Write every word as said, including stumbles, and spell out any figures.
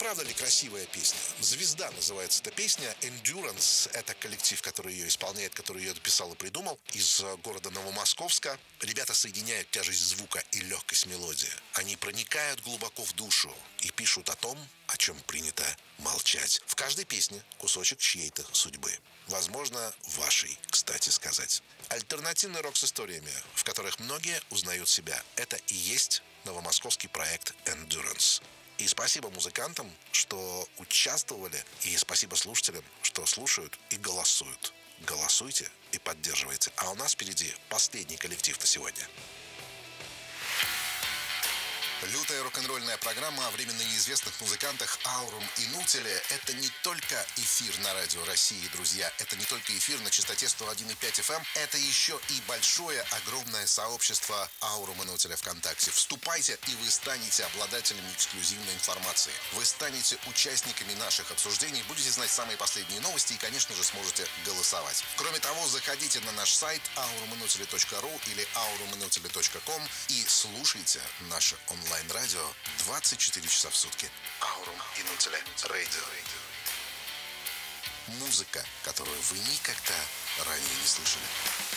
правда ли красивая песня? «Звезда» называется эта песня. Endurance — это коллектив, который ее исполняет, который ее написал и придумал, из города Новомосковска. Ребята соединяют тяжесть звука и легкость мелодии. Они проникают глубоко в душу и пишут о том, о чем принято молчать. В каждой песне кусочек чьей-то судьбы. Возможно, вашей, кстати сказать. Альтернативный рок с историями, в которых многие узнают себя. Это и есть новомосковский проект Endurance. И спасибо музыкантам, что участвовали, и спасибо слушателям, что слушают и голосуют. Голосуйте и поддерживайте. А у нас впереди последний коллектив на сегодня. Лютая рок-н-ролльная программа о временно неизвестных музыкантах Аурум и Нутиле – это не только эфир на Радио России, друзья. Это не только эфир на частоте сто один и пять эф эм. Это еще и большое, огромное сообщество Аурум и Нутиля ВКонтакте. Вступайте, и вы станете обладателями эксклюзивной информации. Вы станете участниками наших обсуждений, будете знать самые последние новости и, конечно же, сможете голосовать. Кроме того, заходите на наш сайт аурум и нутиле точка ру или аурум и нутиле точка ком и слушайте наше онлайн радио двадцать четыре часа в сутки. Аурум и Нутиле Radio. Музыка, которую вы никогда ранее не слышали.